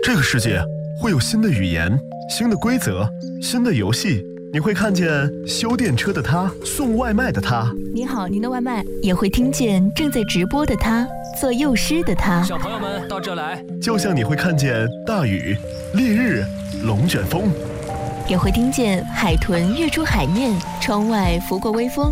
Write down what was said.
这个世界会有新的语言、新的规则、新的游戏。你会看见修电车的他，送外卖的他。 你好，您的外卖。也会听见正在直播的他，做幼师的他。 小朋友们到这来。 就像你会看见大雨、烈日、龙卷风。 也会听见海豚跃出海面，窗外拂过微风，